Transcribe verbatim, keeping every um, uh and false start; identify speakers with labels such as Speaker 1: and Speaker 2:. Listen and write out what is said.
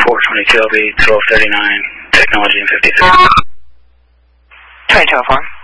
Speaker 1: four twenty-two L B, twelve thirty-nine, technology and fifty-three.
Speaker 2: twenty-two oh four.